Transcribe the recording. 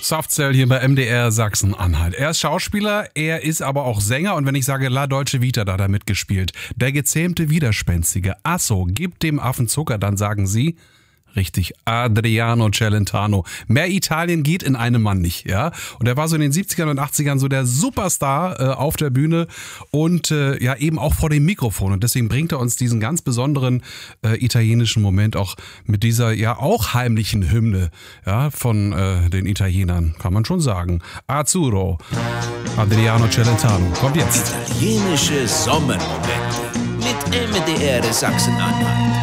Softzell hier bei MDR Sachsen-Anhalt. Er ist Schauspieler, er ist aber auch Sänger und wenn ich sage La Dolce Vita, da hat er mitgespielt. Der gezähmte Widerspenstige Asso gibt dem Affen Zucker, dann sagen Sie... Richtig, Adriano Celentano. Mehr Italien geht in einem Mann nicht, ja. Und er war so in den 70ern und 80ern so der Superstar auf der Bühne und ja eben auch vor dem Mikrofon. Und deswegen bringt er uns diesen ganz besonderen italienischen Moment auch mit dieser ja auch heimlichen Hymne, ja, von den Italienern, kann man schon sagen. Azzurro, Adriano Celentano, kommt jetzt. Italienische Sommermomente mit MDR Sachsen-Anhalt.